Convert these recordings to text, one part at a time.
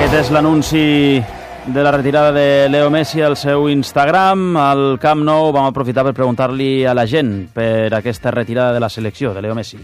Aquest és l'anunci de la retirada de Leo Messi al seu Instagram. Al Camp Nou vam aprofitar per preguntar-li a la gent per aquesta retirada de la selecció de Leo Messi.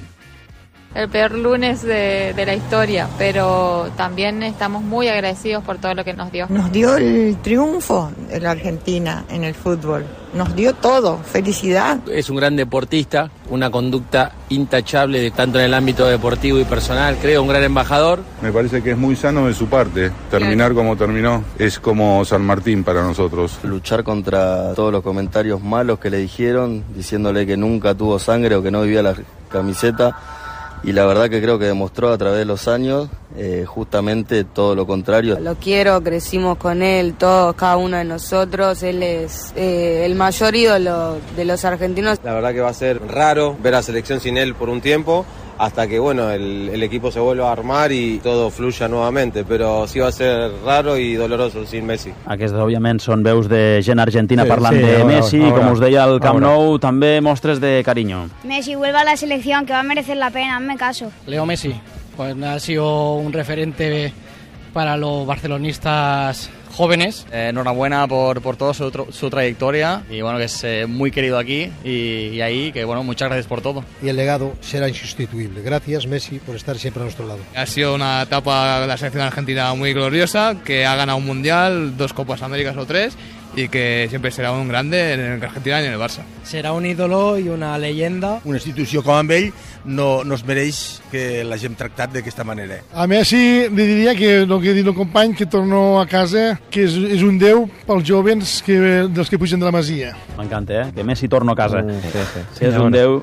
El peor lunes de la historia, pero también estamos muy agradecidos por todo lo que nos dio. Nos dio el triunfo de la Argentina en el fútbol, nos dio todo, felicidad. Es un gran deportista, una conducta intachable tanto en el ámbito deportivo y personal, creo, un gran embajador. Me parece que es muy sano de su parte, terminar como terminó, es como San Martín para nosotros. Luchar contra todos los comentarios malos que le dijeron, diciéndole que nunca tuvo sangre o que no vivía la camiseta. Y la verdad que creo que demostró a través de los años justamente todo lo contrario. Lo quiero, crecimos con él, todos, cada uno de nosotros. Él es el mayor ídolo de los argentinos. La verdad que va a ser raro ver a la selección sin él por un tiempo, hasta que bueno el equipo se vuelva a armar y todo fluya nuevamente, però sí va a ser raro i doloroso sin Messi. Aquestes, òbviament, són veus de gent argentina parlant de Messi, com us deia al Camp Nou, també mostres de carinyo. Messi, vuelva a la selección, que va a merecer la pena, hazme caso. Leo Messi, pues ha sido un referente para los barcelonistas jóvenes. Enhorabuena por toda su trayectoria y bueno, que es muy querido aquí y ahí, que bueno, muchas gracias por todo. Y el legado será insustituible. Gracias, Messi, por estar siempre a nuestro lado. Ha sido una etapa de la selección argentina muy gloriosa, que ha ganado un mundial, 2 Copas Américas o 3, y que siempre serà un grande en Argentina i en el Barça. Serà un ídolo i una leyenda. Una institució com amb ell no es mereix que l'hagin tractat d'aquesta manera. A Messi li diria que el que ha dit el company, que torno a casa, que és un déu pels jovens dels que pugen de la Masia. M'encanta, que Messi torno a casa. Sí, és un déu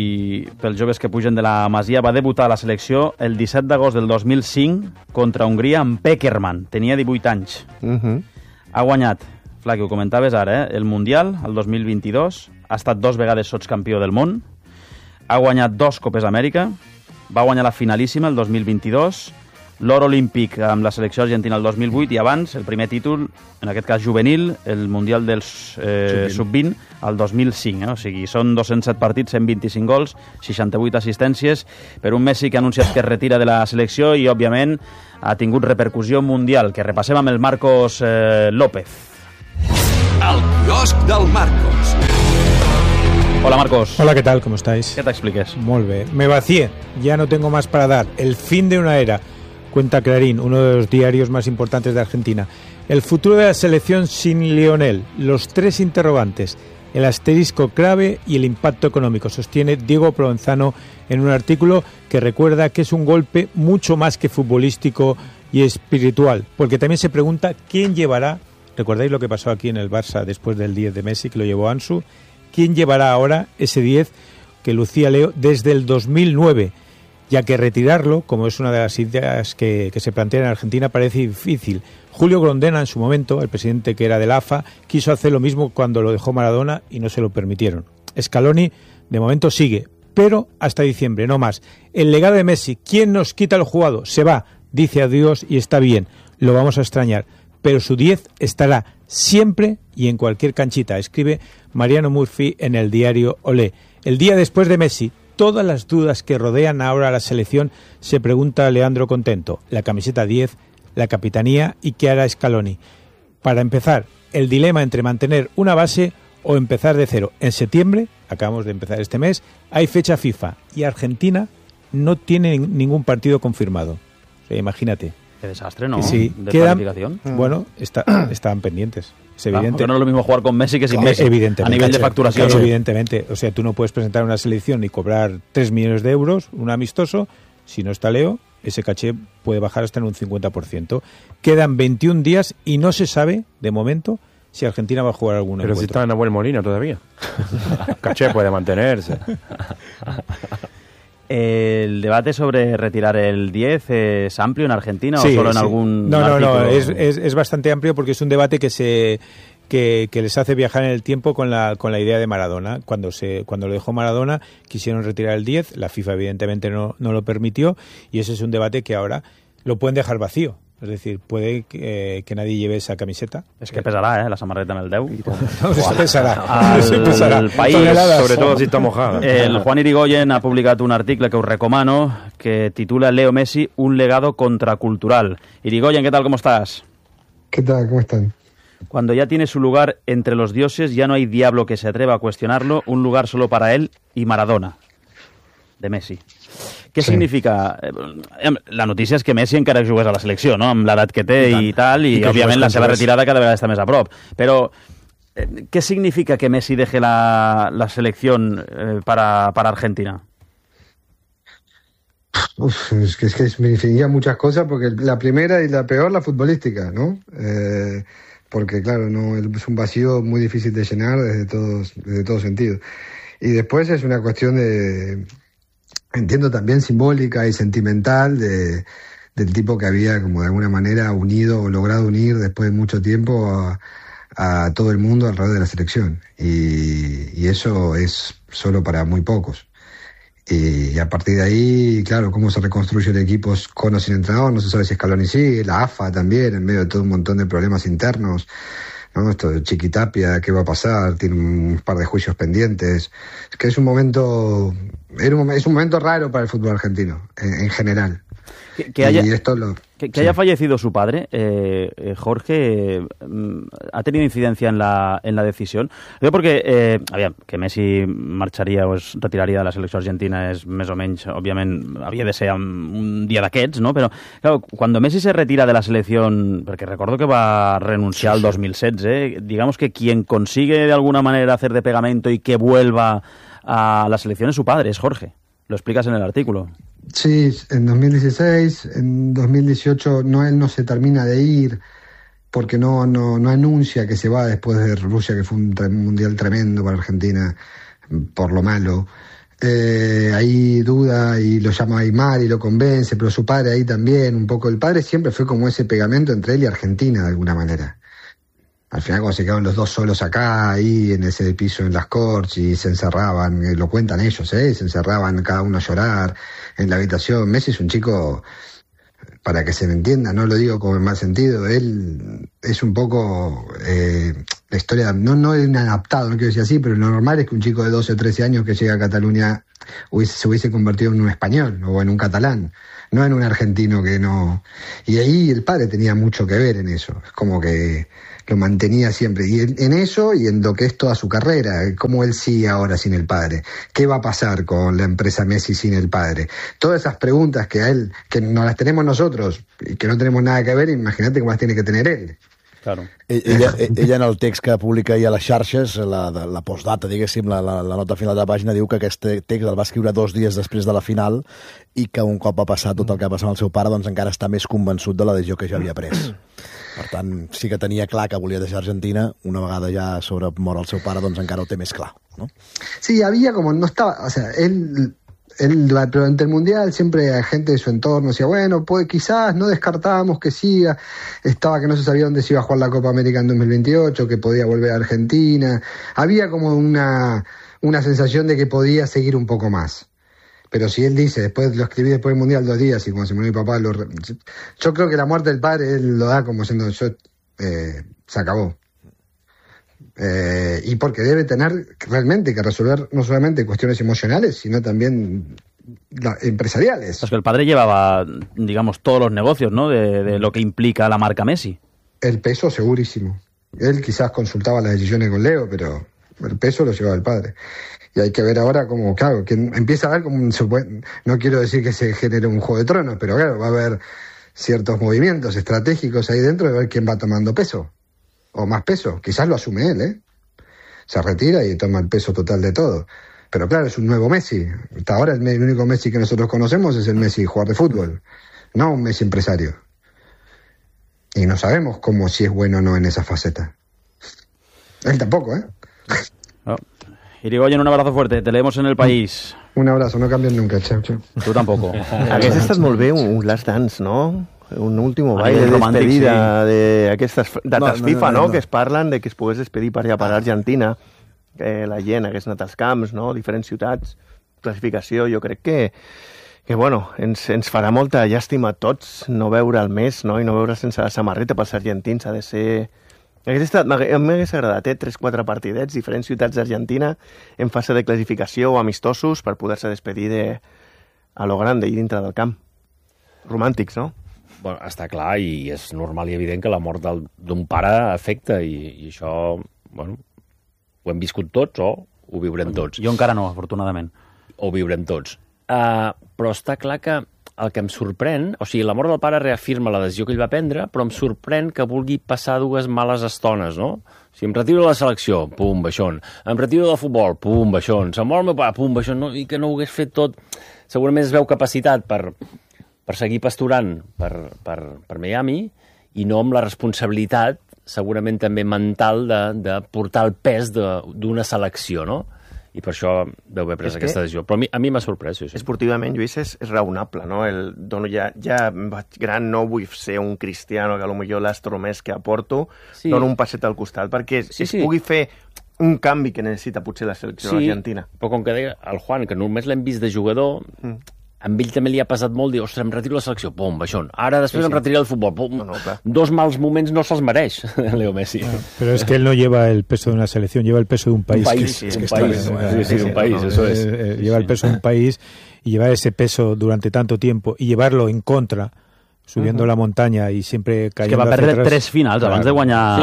i pels joves que pugen de la Masia. Va debutar a la selecció el 17 d'agost del 2005 contra Hongria amb Pekerman. Tenia 18 anys. Ha guanyat, Fla, que ho comentaves ara, el Mundial, el 2022, ha estat 2 vegades sotscampió del món, ha guanyat 2 Copes Amèrica, va guanyar la finalíssima el 2022, l'or olímpic amb la selecció argentina el 2008 i abans el primer títol, en aquest cas juvenil, el Mundial dels Sub-20 el 2005. O sigui, són 207 partits, 125 gols, 68 assistències per un Messi que ha anunciat que es retira de la selecció i, òbviament, ha tingut repercussió mundial, que repassem amb el Marcos López. El quiosc del Marcos. Hola, Marcos. Hola, ¿qué tal? ¿Cómo estáis? ¿Qué te expliques? Muy bien. Me vacié. Ya no tengo más para dar. El fin de una era. Cuenta Clarín, uno de los diarios más importantes de Argentina. El futuro de la selección sin Lionel. Los 3 interrogantes. El asterisco clave y el impacto económico. Sostiene Diego Provenzano en un artículo que recuerda que es un golpe mucho más que futbolístico y espiritual. Porque también se pregunta quién llevará. ¿Recordáis lo que pasó aquí en el Barça después del 10 de Messi, que lo llevó Ansu? ¿Quién llevará ahora ese 10 que lucía Leo desde el 2009? Ya que retirarlo, como es una de las ideas que se plantean en Argentina, parece difícil. Julio Grondona, en su momento, el presidente que era del AFA, quiso hacer lo mismo cuando lo dejó Maradona y no se lo permitieron. Scaloni, de momento, sigue, pero hasta diciembre, no más. El legado de Messi, ¿quién nos quita lo jugado? Se va, dice adiós y está bien, lo vamos a extrañar. Pero su 10 estará siempre y en cualquier canchita, escribe Mariano Murphy en el diario Olé. El día después de Messi, todas las dudas que rodean ahora a la selección, se pregunta Leandro Contento. La camiseta 10, la capitanía y qué hará Scaloni. Para empezar, el dilema entre mantener una base o empezar de cero. En septiembre, acabamos de empezar este mes, hay fecha FIFA y Argentina no tiene ningún partido confirmado. O sea, imagínate. Qué desastre, ¿no? Sí, de planificación. Bueno, estaban pendientes. Es evidente. Porque no es lo mismo jugar con Messi que sin Messi. Evidentemente. A nivel de facturación. Evidentemente. O sea, tú no puedes presentar una selección y cobrar 3 millones de euros, un amistoso. Si no está Leo, ese caché puede bajar hasta en un 50%. Quedan 21 días y no se sabe, de momento, si Argentina va a jugar algún encuentro. Pero si está Nahuel Molina todavía. Caché puede mantenerse. ¿El debate sobre retirar el 10 es amplio en Argentina o solo en algún artículo? No, es bastante amplio porque es un debate que les hace viajar en el tiempo con la idea de Maradona. Cuando lo dejó Maradona quisieron retirar el 10, la FIFA evidentemente no lo permitió y ese es un debate que ahora lo pueden dejar vacío. Es decir, puede que nadie lleve esa camiseta. És que pesarà, la samarreta en el 10. No, pesarà. El País, sobretot si està mojada. El Juan Irigoyen ha publicat un article que us recomano que titula Leo Messi, un legado contracultural. Irigoyen, ¿qué tal? ¿Cómo estás? ¿Qué tal? ¿Cómo están? Cuando ya tiene su lugar entre los dioses, ya no hay diablo que se atreva a cuestionarlo, un lugar solo para él y Maradona, de Messi. Què significa? La notícia és que Messi encara jugués a la selecció, no? Amb l'edat que té i tal, i òbviament la seva retirada cada vegada està més a prop. Però què significa que Messi deje la selección para Argentina? Es que significaría muchas cosas, porque la primera y la peor, la futbolística, ¿no? Porque, claro, no es un vacío muy difícil de llenar desde todo sentido. Y después es una cuestión de, entiendo también simbólica y sentimental, del tipo que había, como de alguna manera, unido o logrado unir después de mucho tiempo a todo el mundo alrededor de la selección. Y eso es solo para muy pocos. Y a partir de ahí, claro, cómo se reconstruye el equipo con o sin entrenador, no se sabe si Scaloni sí, la AFA también, en medio de todo un montón de problemas internos, ¿no? Esto de Chiquitapia, ¿qué va a pasar? Tiene un par de juicios pendientes. Es que es un momento raro para el fútbol argentino, en general. Que haya fallecido su padre, Jorge, ¿ha tenido incidencia en la decisión? Yo porque, que Messi marxaria o es retiraria de la selecció argentina és més o menys, òbviament, havia de ser un dia d'aquests, ¿no? Però, claro, cuando Messi se retira de la selección, porque recuerdo que va a renunciar al 2016, digamos que quien consigue de alguna manera hacer de pegamento y que vuelva a la selección es su padre, es Jorge. Lo explicas en el artículo. Sí, en 2016, en 2018 él no se termina de ir porque no anuncia que se va después de Rusia, que fue un mundial tremendo para Argentina por lo malo. Ahí duda y lo llama a Aymar y lo convence, pero su padre ahí también, un poco. El padre siempre fue como ese pegamento entre él y Argentina de alguna manera. Al final cuando se quedaron los dos solos acá, ahí en ese piso en las Corts y se encerraban, lo cuentan ellos, se encerraban cada uno a llorar en la habitación. Messi es un chico, para que se me entienda, no lo digo como en mal sentido, él es un poco la historia, no inadaptado, no quiero decir así, pero lo normal es que un chico de 12 o 13 años que llega a Cataluña se hubiese convertido en un español o en un catalán, no en un argentino que no. Y ahí el padre tenía mucho que ver en eso, es como que lo mantenía siempre, y en eso y en lo que es toda su carrera, cómo él sigue ahora sin el padre, qué va a pasar con la empresa Messi sin el padre, todas esas preguntas que a él, que no las tenemos nosotros y que no tenemos nada que ver, imagínate cómo las tiene que tener él. Claro. Ella en el text que publica ahir a les xarxes, la postdata, diguéssim, la nota final de la pàgina, diu que aquest text el va escriure 2 dies després de la final i que un cop va passar tot el que va passar amb el seu pare, doncs encara està més convençut de la decisió que ja havia pres. Per tant, sí que tenia clar que volia deixar Argentina, una vegada ja sobre mort el seu pare, doncs encara ho té més clar, ¿no? Sí, había como, no estaba, o sea, él durante el Mundial siempre hay gente de su entorno decía, bueno, pues quizás no descartábamos que siga, estaba que no se sabía dónde se iba a jugar la Copa América en 2028, que podía volver a Argentina, había como una sensación de que podía seguir un poco más. Pero si él dice, después lo escribí después del Mundial 2 días y cuando se murió mi papá, yo creo que la muerte del padre él lo da como siendo, se acabó. Y porque debe tener realmente que resolver no solamente cuestiones emocionales, sino también empresariales. Es que el padre llevaba, digamos, todos los negocios, ¿no? De lo que implica la marca Messi. El peso segurísimo. Él quizás consultaba las decisiones con Leo, pero el peso lo llevaba el padre. Y hay que ver ahora como, claro, que empieza a ver como, no quiero decir que se genere un Juego de Tronos, pero claro, va a haber ciertos movimientos estratégicos ahí dentro de ver quién va tomando peso. O más peso. Quizás lo asume él, Se retira y toma el peso total de todo. Pero claro, es un nuevo Messi. Hasta ahora el único Messi que nosotros conocemos es el Messi jugador de fútbol, no un Messi empresario. Y no sabemos cómo si es bueno o no en esa faceta. Él tampoco, Oh. Irigoyen, un abrazo fuerte. Te leemos en El País. Un abrazo, no canvien nunca. Chao, chao. Tu tampoc. Hagués estat molt bé un last dance, no? Un último baile de despedida d'aquestes dates FIFA, no? Que es parlen de que es pogués despedir per allà per Argentina, que la gent hagués anat als camps, no? Diferents ciutats, classificació, jo crec bueno, ens farà molta llàstima a tots no veure el Messi, no? I no veure sense la samarreta pels argentins. Ha de ser... M'hagués agradat, 3-4 partidets, diferents ciutats d'Argentina en fase de classificació o amistosos per poder-se despedir a lo grande i dintre del camp. Romàntics, no? Bueno, està clar i és normal i evident que la mort d'un pare afecta i això, bueno, ho hem viscut tots o ho viurem tots. Jo encara no, afortunadament. Ho viurem tots. Però està clar que el que em sorprèn, o sigui, la mort del pare reafirma la decisió que ell va prendre, però em sorprèn que vulgui passar 2 males estones, no? O sigui, em retiro de la selecció, pum, baixón. Em retiro del futbol, pum, baixón. Se'm mor el meu pare, pum, baixón. No, i que no ho hagués fet tot. Segurament es veu capacitat per seguir pasturant per Miami i no amb la responsabilitat, segurament també mental, de portar el pes d'una selecció, no? I per això deu haver pres aquesta decisió. Però a mi m'ha sorprès, sí. Esportivament, Lluís, és raonable, no? Ja vaig gran, no vull ser un cristiano que potser l'astro més que aporto, dono un passet al costat, perquè es pugui fer un canvi que necessita potser la selecció argentina. Però com que deia el Juan, que només l'hem vist de jugador, amb ell també li ha passat molt dir, ostres, em retiro la selecció, pum, baixón. Ara després em retiré del futbol, pum. No, 2 mals moments no se'ls mereix, Leo Messi. Pero es que él no lleva el peso de una selección, lleva el peso de un país. Un país, eso es. Lleva el peso de un país y llevar ese peso durante tanto tiempo y llevarlo en contra, subiendo la montaña y siempre cayendo hacia atrás. Que va perdre 3 finals, claro. Abans de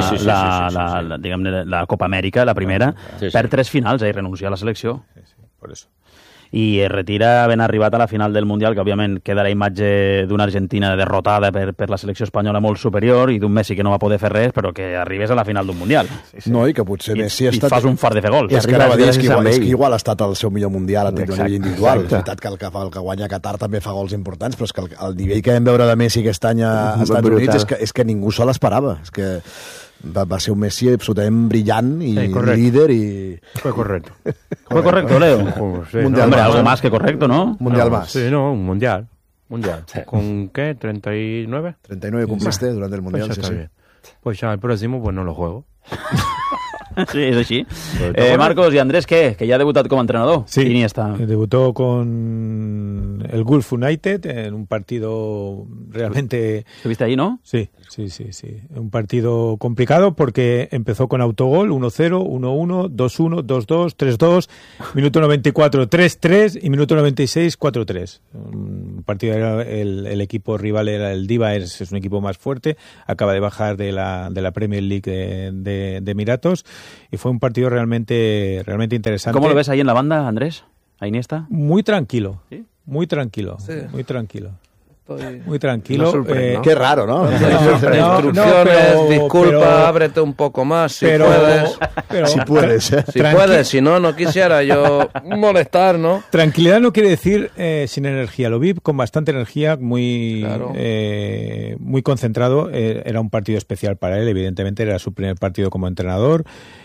guanyar la Copa Amèrica, la primera, perd 3 finals i renuncia a la selecció. Sí, por eso. I es retira ben arribat a la final del Mundial, que òbviament queda la imatge d'una Argentina derrotada per la selecció espanyola molt superior i d'un Messi que no va poder fer res, però que arribés a la final d'un Mundial. No, i que potser Messi ha estat... I fas un fart de fer gols. És que anava a dir, és que igual ha estat el seu millor Mundial a nivell individual. És veritat que el que guanya Qatar també fa gols importants, però és que el nivell que vam veure de Messi aquest any a Estats Units és que ningú se l'esperava. És que va ser un Messi absolutament brillant y líder y... Fue correcto. Fue correcto, Leo. Sí, mundial hombre, algo más que correcto, ¿no? Mundial más. Sí, no, un mundial. ¿Con qué? ¿39? 39 cumpliste durante el Mundial, pues sí. Pues ya el próximo pues no lo juego. Sí, es así. Marcos y Andrés, ¿qué? Que ya ha debutado como entrenador. Sí, Iniesta. Debutó con el Gulf United en un partido realmente... ¿Estuviste ahí, no? Sí. Un partido complicado porque empezó con autogol, 1-0, 1-1, 2-1, 2-2, 3-2, minuto 94, 3-3 y minuto 96, 4-3. Un partido, el equipo rival era el Diva, es un equipo más fuerte, acaba de bajar de la Premier League de Emiratos y fue un partido realmente interesante. ¿Cómo lo ves ahí en la banda, Andrés? ¿A Iniesta? Muy tranquilo, ¿sí? Muy tranquilo. Muy tranquilo. ¿no? Qué raro, ¿no? Instrucciones, disculpa, ábrete un poco más si puedes. Si puedes. Si puedes, si no quisiera yo molestar, ¿no? Tranquilidad no quiere decir sin energía. Lo vi con bastante energía, muy concentrado. Era un partido especial para él, evidentemente era su primer partido como entrenador.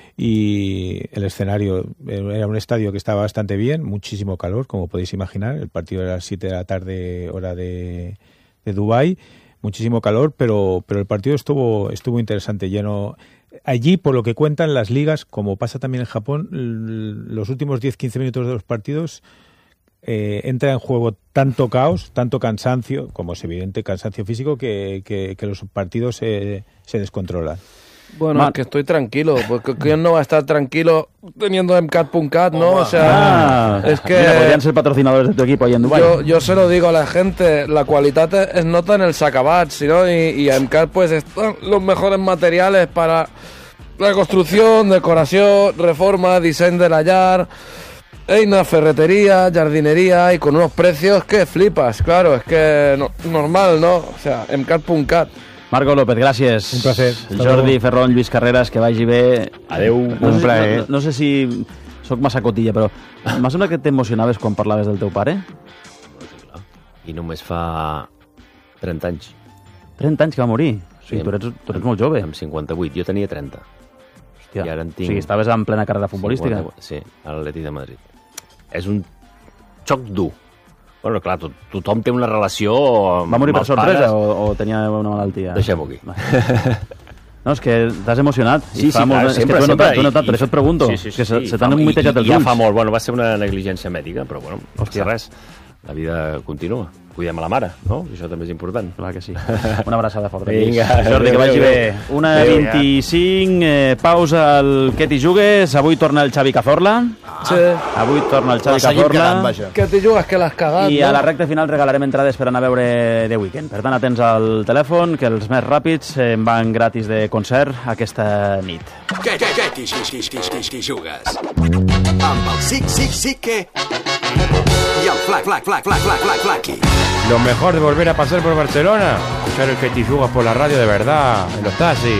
Y el escenario era un estadio que estaba bastante bien, muchísimo calor, como podéis imaginar. El partido era a las 7 de la tarde, hora de Dubái, muchísimo calor, pero el partido estuvo interesante, lleno. Allí, por lo que cuentan las ligas, como pasa también en Japón, los últimos 10-15 minutos de los partidos entra en juego tanto caos, tanto cansancio, como es evidente, cansancio físico, que los partidos se descontrolan. Bueno, es que estoy tranquilo, porque ¿quién no va a estar tranquilo teniendo MCAT.cat, no? O sea, es que... Mira, podrían ser patrocinadores de tu equipo ahí en Dubái. Yo se lo digo a la gente, la calidad es nota en el sacabats, ¿no? Y a MCAT pues están los mejores materiales para la construcción, decoración, reforma, diseño de la llar... Eina, ferretería, jardinería y con unos precios que flipas, claro, es que normal, ¿no? O sea, MCAT.cat. Marco López, gràcies. Un placer. Jordi Ferron, Lluís Carreras, que vagi bé. Adeu, un plaer. No sé si sóc massa cotilla, però m'ha semblat que t'emocionaves quan parlaves del teu pare? I només fa 30 anys. 30 anys que va morir? Sí, tu ets molt jove. Amb 58, jo tenia 30. Hòstia, i ara en tinc... O sigui, estaves en plena carrera futbolística? 50, sí, a l'Atlètic de Madrid. És un xoc dur. Bueno, clar, tothom té una relació... Va morir per sorpresa o tenia una malaltia? Deixem-ho aquí. No, és que t'has emocionat. Sí, clar, sempre. T'ho he notat, per això et pregunto. Sí. Que se t'han humillat els ulls. Ja fa molt, bueno, va ser una negligència mèdica, però bueno, hòstia, res. la vida continua. Cuidem a la mare, no? Això també és important. Clar que sí. Una abraçada forta. Vinga, Jordi, que vagi bé. 1:25, pausa al Que t'hi jugues. Avui torna el Xavi Cazorla. Sí. Avui torna el Xavi Cazorla. Que t'hi jugues, que l'has cagat, I no? a la recta final regalarem entrades per anar a veure The Weeknd. Per tant, atents al telèfon, que els més ràpids en van gratis de concert aquesta nit. Què t'hi jugues? Amb el sí que... Y el flaqui. Lo mejor de volver a pasar por Barcelona, escuchar el Que t'hi jugues por la radio de verdad, en los taxis.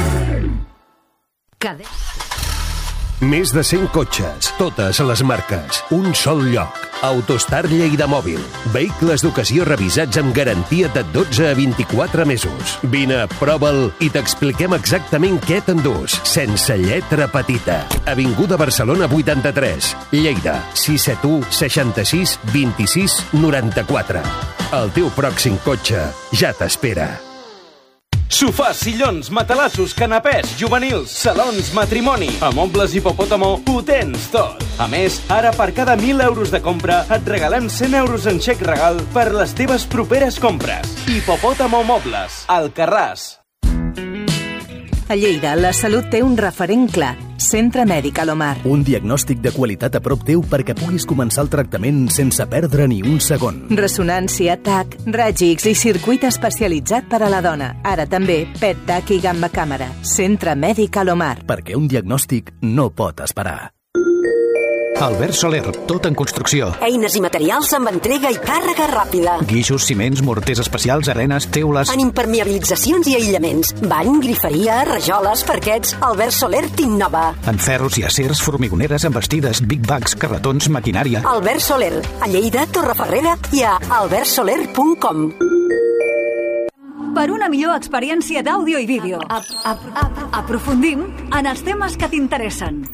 Més de 100 cotxes, totes les marques, un sol lloc. Autostar Lleida Mòbil. Vehicles d'ocasió revisats amb garantia de 12 a 24 mesos. Vine, prova'l i t'expliquem exactament què t'endús, sense lletra petita. Avinguda Barcelona 83, Lleida, 671 66 26 94. El teu pròxim cotxe ja t'espera. Sofàs, sillons, matalassos, canapès, juvenils, salons, matrimoni. A Mobles Hipopòtamo ho tens tot. A més, ara per cada 1.000 euros de compra et regalem 100 euros en xec regal per les teves properes compres. Hipopòtamo Mobles, Alcarràs. A Lleida, la salut té un referent clar. Centre Mèdic Alomar. Un diagnòstic de qualitat a prop teu perquè puguis començar el tractament sense perdre ni un segon. Resonància, TAC, raig X i circuit especialitzat per a la dona. Ara també PET, TAC i gamma càmera. Centre Mèdic Alomar. Perquè un diagnòstic no pot esperar. Albert Soler, tot en construcció. Eines i materials amb entrega i càrrega ràpida. Guixos, ciments, morters especials, arenes, teules... En impermeabilitzacions i aïllaments. Bany, griferia, rajoles, parquets... Albert Soler t'innova. En ferros i acers, formigoneres, embestides, big bags, carretons, maquinària... Albert Soler, a Lleida, Torreferrera i a albertsoler.com. Per una millor experiència d'àudio i vídeo. Aprofundim en els temes que t'interessen.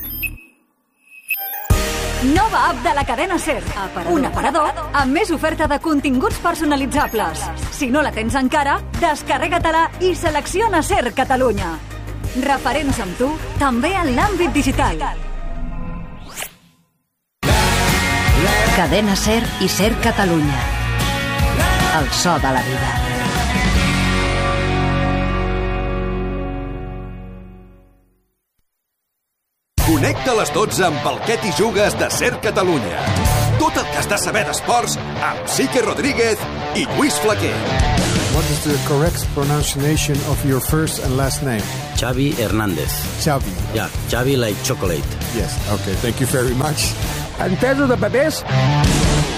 Nova app de la cadena SER. Un aparador amb més oferta de continguts personalitzables. Si no la tens encara, descarrega-te-la i selecciona SER Catalunya. Referents amb tu, també en l'àmbit digital. Cadena SER i SER Catalunya. El so de la vida. Connecta a les 12 amb el Que t'hi jugues de SER Catalunya. Tot el que has de saber d'esports amb Sique Rodríguez i Lluís Flaquer. What is the correct pronunciation of your first and last name? Xavi Hernández. Xavi. Yeah, Xavi like chocolate. Yes, okay, thank you very much. Entesos de papers?